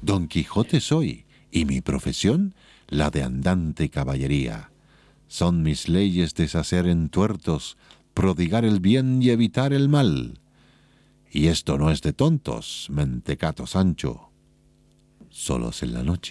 Don Quijote soy, y mi profesión, la de andante caballería. Son mis leyes deshacer entuertos, prodigar el bien y evitar el mal. Y esto no es de tontos, mentecato Sancho. Solos en la noche.